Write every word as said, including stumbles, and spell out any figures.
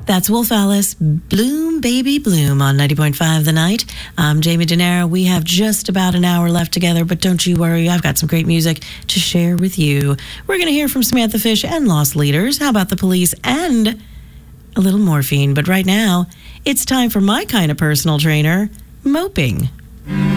That's Wolf Alice, Bloom Baby Bloom on ninety point five The Night. I'm Jamie Denaro. We have just about an hour left together, but don't you worry, I've got some great music to share with you. We're going to hear from Samantha Fish and Lost Leaders. How about the Police and a little morphine? But right now, it's time for my kind of personal trainer, moping.